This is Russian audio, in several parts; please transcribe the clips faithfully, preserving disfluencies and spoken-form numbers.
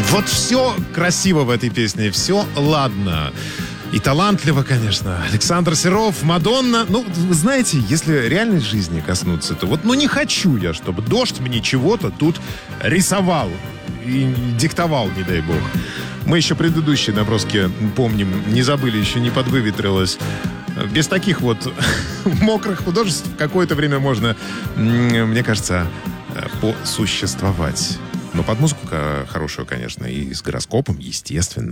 Вот все красиво в этой песне, все ладно. И талантливо, конечно. Александр Серов, Мадонна. Ну, вы знаете, если реальной жизни коснуться, то вот, ну, не хочу я, чтобы дождь мне чего-то тут рисовал и диктовал, не дай бог. Мы еще предыдущие наброски помним, не забыли, еще не подвыветрилось. Без таких вот мокрых художеств какое-то время можно, мне кажется, посуществовать. Но под музыку хорошую, конечно, и с гороскопом, естественно.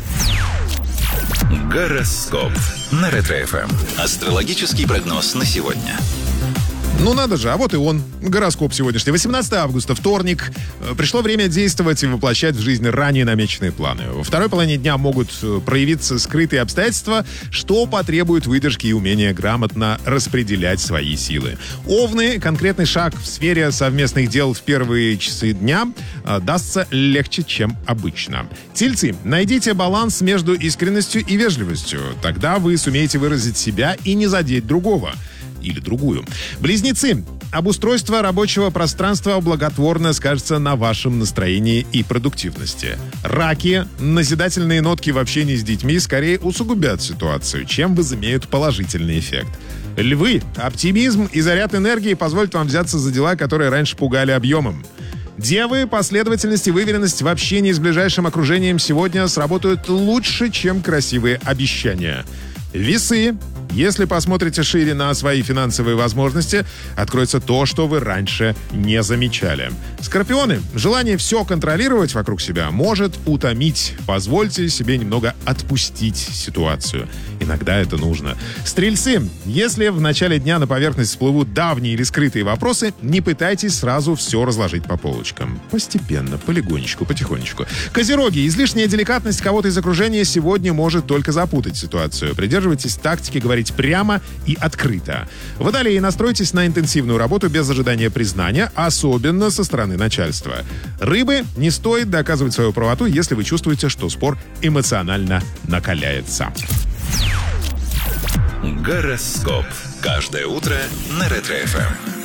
Гороскоп на Ретро-эф эм. Астрологический прогноз на сегодня. Ну надо же, а вот и он, гороскоп сегодняшний. восемнадцатого августа, вторник. Пришло время действовать и воплощать в жизнь ранее намеченные планы. Во второй половине дня могут проявиться скрытые обстоятельства, что потребует выдержки и умения грамотно распределять свои силы. Овны, конкретный шаг в сфере совместных дел в первые часы дня дастся легче, чем обычно. Тельцы, найдите баланс между искренностью и вежливостью. Тогда вы сумеете выразить себя и не задеть другого. Или другую. Близнецы. Обустройство рабочего пространства благотворно скажется на вашем настроении и продуктивности. Раки. Назидательные нотки в общении с детьми скорее усугубят ситуацию, чем возымеют положительный эффект. Львы. Оптимизм и заряд энергии позволят вам взяться за дела, которые раньше пугали объемом. Девы, последовательность и выверенность в общении с ближайшим окружением сегодня сработают лучше, чем красивые обещания. Весы. Если посмотрите шире на свои финансовые возможности, откроется то, что вы раньше не замечали. Скорпионы. Желание все контролировать вокруг себя может утомить. Позвольте себе немного отпустить ситуацию. Иногда это нужно. Стрельцы. Если в начале дня на поверхность всплывут давние или скрытые вопросы, не пытайтесь сразу все разложить по полочкам. Постепенно, полегонечку, потихонечку. Козероги. Излишняя деликатность кого-то из окружения сегодня может только запутать ситуацию. Придерживайтесь тактики говорить прямо и открыто. Водолеи, настройтесь на интенсивную работу без ожидания признания, особенно со стороны начальства. Рыбы, не стоит доказывать свою правоту, если вы чувствуете, что спор эмоционально накаляется. Гороскоп. Каждое утро на Ретро-эф эм.